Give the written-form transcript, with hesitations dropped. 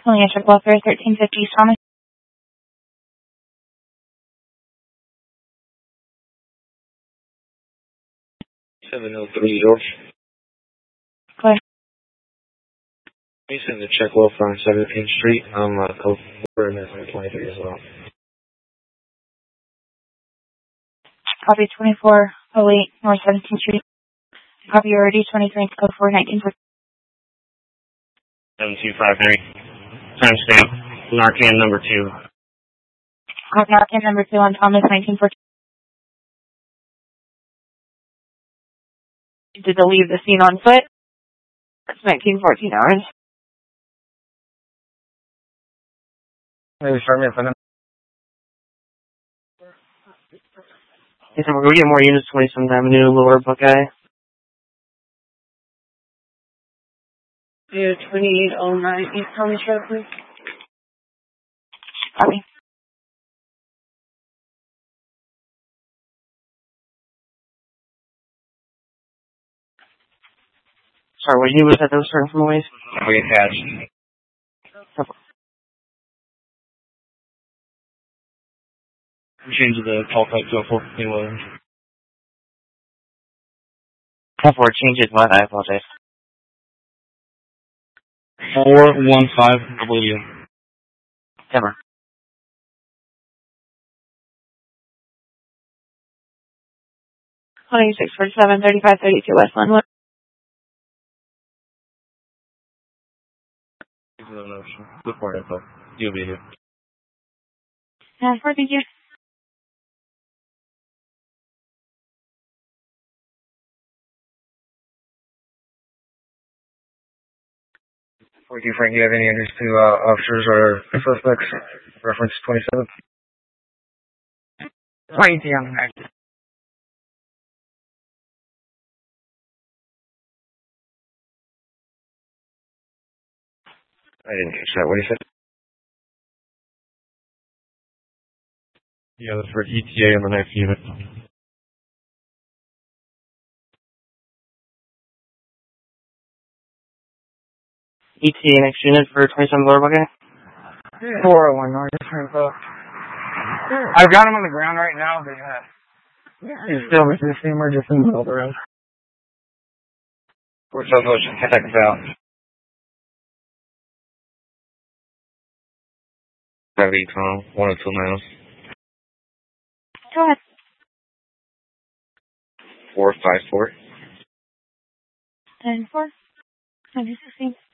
William Check Welfare, 1350 East Thomas. 703 George. Go ahead. He's in the Check Welfare on 17th Street. I'm code 4 and 23 as well. Copy 2408 North 17th Street. Copy already 23 code 4 1940. 7253. Timestamp. Narcan number 2. Copy Narcan number 2 on Thomas 1914. Did they leave the scene on foot? It's 1914 hours. Maybe start me up on them. Yes, we're going to get more units, 27th Avenue, Lower Buckeye. 2809 East Thomas Road, please. Copy. Sorry, what unit was that was starting from the waist? We attached. Change the call type to a 415 Williams. 10-4 changes what? I apologize. 415 W. Timber. Holding 647 3532 West Linwood. Good for info. You'll be here. And for thank you. Frank, you have any interest to officers or suspects? Reference 27th. Right down there. I didn't catch that. What did you say? Yeah, that's for ETA on the next unit. ETA next unit for 27 Lower Buckeye? 401 North Turnpike. I've got him on the ground right now, but he's still resisting. We're just in the middle of the road. We're supposed to check us out. 5 Tom, 102 miles. Go ahead. 454. 10-4. 2016.